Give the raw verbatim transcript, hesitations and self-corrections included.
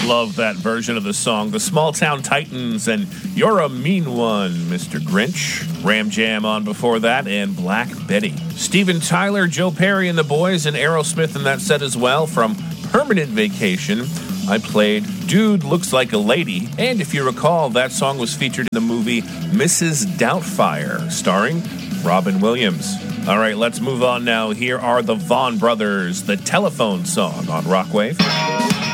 Love that version of the song. The Small Town Titans and You're a Mean One, Mister Grinch. Ram Jam on before that, and Black Betty. Steven Tyler, Joe Perry and the Boys, and Aerosmith in that set as well. From Permanent Vacation, I played Dude Looks Like a Lady. And if you recall, that song was featured in the movie Missus Doubtfire, starring Robin Williams. All right, let's move on now. Here are the Vaughn Brothers, the Telephone Song on Rockwave.